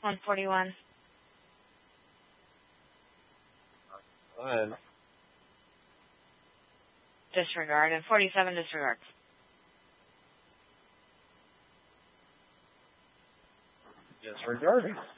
141. Go ahead. Disregard. And 47 disregard. Disregarding.